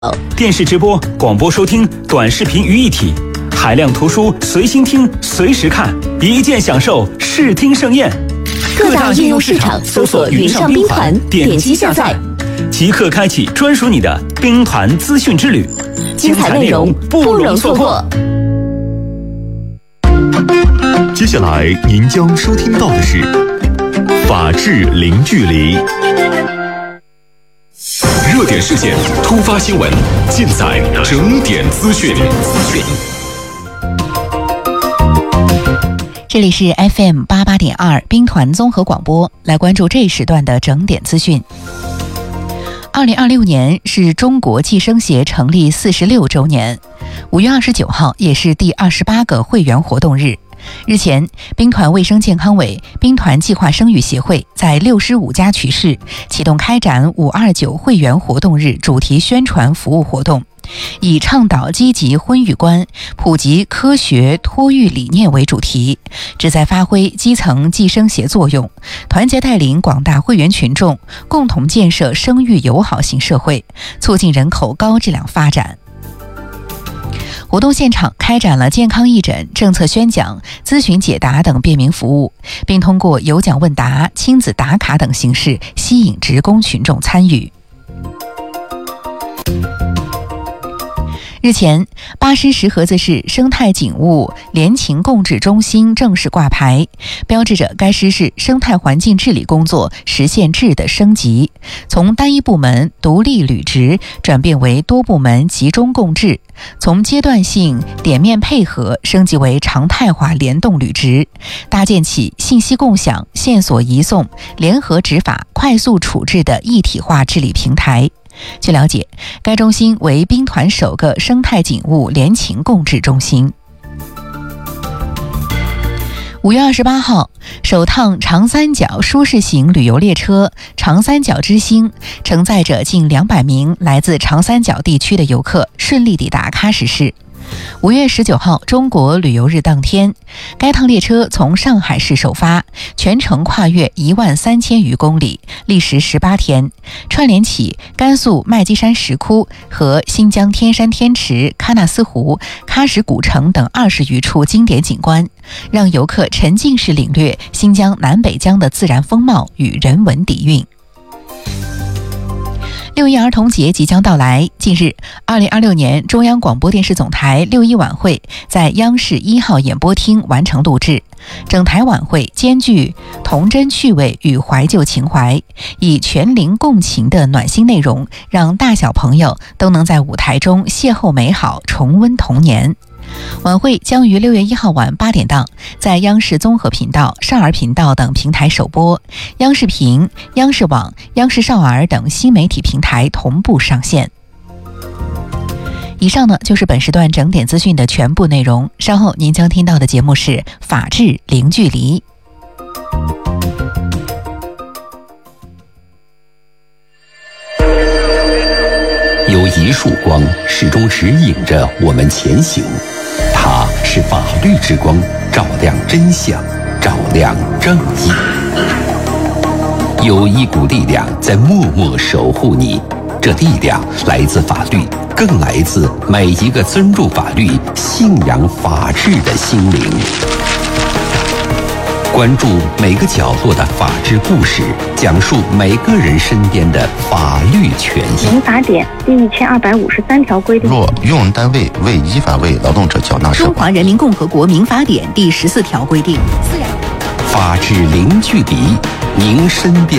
电视直播、广播收听、短视频于一体，海量图书随心听、随时看，一键享受视听盛宴。 各大应用市场搜索云上兵团，点击下载， 即刻开启专属你的兵团资讯之旅， 精彩内容不容错过。 接下来您将收听到的是法治零距离。热点事件、突发新闻，尽在整点资讯。 这里是 FM 88.2兵团综合广播，来关注这一时段的整点资讯。2026年是中国计生协成立46周年，5月29号也是第28个会员活动日。日前，兵团卫生健康委、兵团计划生育协会在65家区市启动开展529会员活动日主题宣传服务活动，以倡导积极婚育观、普及科学托育理念为主题，旨在发挥基层计生协作用，团结带领广大会员群众，共同建设生育友好型社会，促进人口高质量发展。活动现场开展了健康义诊、政策宣讲、咨询解答等便民服务，并通过有奖问答、亲子打卡等形式吸引职工群众参与。日前，巴师石河子市生态景物联勤共治中心正式挂牌，标志着该市生态环境治理工作实现质的升级，从单一部门独立履职转变为多部门集中共治，从阶段性点面配合升级为常态化联动履职，搭建起信息共享、线索移送、联合执法、快速处置的一体化治理平台。据了解，该中心为兵团首个生态景物联勤共治中心。5月28号，首趟长三角舒适型旅游列车长三角之星承载着近200名来自长三角地区的游客顺利抵达喀什市。5月19号，中国旅游日当天，该趟列车从上海市首发，全程跨越13000余公里，历时18天，串联起甘肃麦积山石窟和新疆天山天池、喀纳斯湖、喀什古城等20余处经典景观，让游客沉浸式领略新疆南北疆的自然风貌与人文底蕴。6一儿童节即将到来，近日2026年中央广播电视总台6一晚会在央视1号演播厅完成录制，整台晚会兼具童真趣味与怀旧情怀，以全龄共情的暖心内容，让大小朋友都能在舞台中邂逅美好，重温童年。晚会将于6月1号晚8点档在央视综合频道、少儿频道等平台首播，央视频、央视网、央视少儿等新媒体平台同步上线。以上呢就是本时段整点资讯的全部内容，稍后您将听到的节目是法治零距离。 有一束光始终指引着我们前行，它是法律之光，照亮真相，照亮正义。有一股力量在默默守护你，这力量来自法律，更来自每一个尊重法律、信仰法治的心灵。关注每个角落的法治故事，讲述每个人身边的法律权益。 民法典第1253条规定， 若用人单位未依法为劳动者缴纳社保。 中华人民共和国民法典第14条规定， 法治零距离，您身边